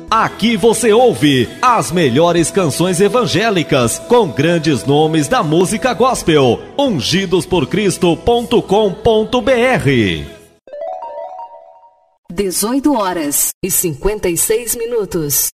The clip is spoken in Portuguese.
Aqui você ouve as melhores canções evangélicas com grandes nomes da música gospel. ungidosporcristo.com.br 18 horas e 56 minutos.